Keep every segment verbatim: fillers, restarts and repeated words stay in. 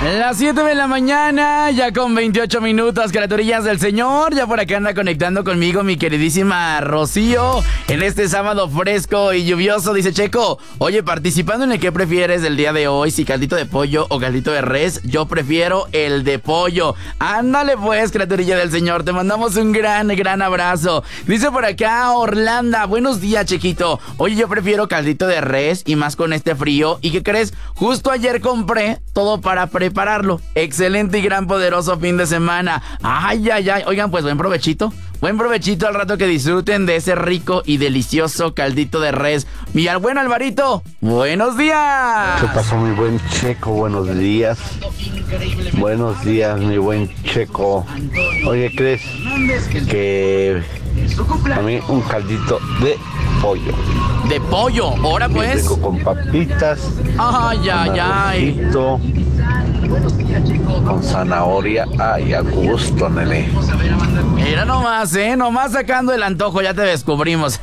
Las siete de la mañana, ya con veintiocho minutos, criaturillas del Señor. Ya por acá anda conectando conmigo mi queridísima Rocío en este sábado fresco y lluvioso. Dice Checo, oye, participando en el que prefieres del día de hoy, si caldito de pollo o caldito de res, yo prefiero el de pollo. Ándale pues, criaturilla del Señor, te mandamos un gran, gran abrazo. Dice por acá Orlando, buenos días, Chequito. Oye, yo prefiero caldito de res y más con este frío. ¿Y qué crees? Justo ayer compré todo para prepararlo. Excelente y gran poderoso fin de semana. Ay, ay, ay. Oigan, pues buen provechito. Buen provechito al rato que disfruten de ese rico y delicioso caldito de res. Mi al buen Alvarito, buenos días. ¿Qué pasó, mi buen Checo? Buenos días. Buenos días, mi buen Checo. Oye, ¿crees que a mí un caldito de pollo? De pollo, ahora pues. Rico con papitas. Ay, ay, ay. Arrocito, con zanahoria. Ay, a gusto, nene. Mira nomás, eh, nomás sacando el antojo, ya te descubrimos.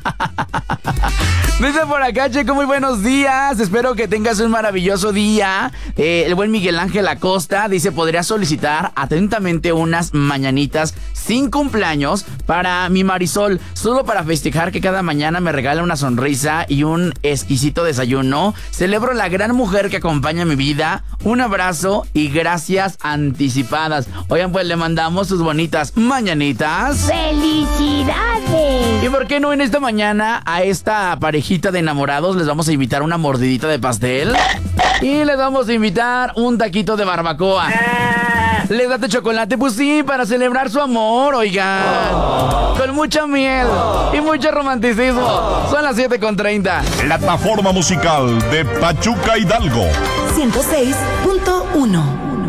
Dice por acá, Checo, muy buenos días. Espero que tengas un maravilloso día. Eh, el buen Miguel Ángel Acosta dice, podría solicitar atentamente unas mañanitas sin cumpleaños para mi Marisol, solo para festejar que cada mañana me regala una sonrisa y un exquisito desayuno. Celebro la gran mujer que acompaña mi vida. Un abrazo y gracias anticipadas. Oigan, pues le mandamos sus bonitas mañanitas. ¡Felicidades! ¿Y por qué no en esta mañana a esta parejita de enamorados les vamos a invitar una mordidita de pastel? Y les vamos a invitar un taquito de barbacoa. ¿Les date chocolate? Pues sí, para celebrar su amor, oigan. Oh. Con mucha miel oh. y mucho romanticismo. Oh. Son las siete con treinta. Plataforma musical de Pachuca Hidalgo. ciento seis punto uno.